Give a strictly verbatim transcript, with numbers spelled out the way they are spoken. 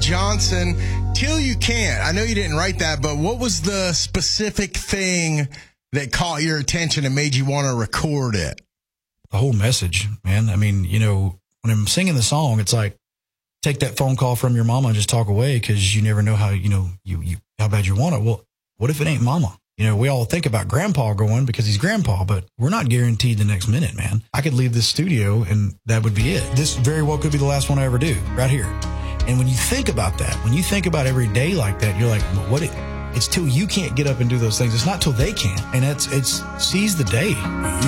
Johnson, Till You Can't. I know you didn't write that, but what was the specific thing that caught your attention and made you want to record it? The whole message, man. I mean, you know, when I'm singing the song, it's like, take that phone call from your mama and just talk away, because you never know how, you know, you, you how bad you want it. Well, what if it ain't mama? You know, we all think about grandpa going because he's grandpa, but we're not guaranteed the next minute, man. I could leave this studio and that would be it. This very well could be the last one I ever do, right here. And when you think about that, when you think about every day like that, you're like, well, what? It, it's till you can't get up and do those things. It's not till they can. And it's, it's seize the day.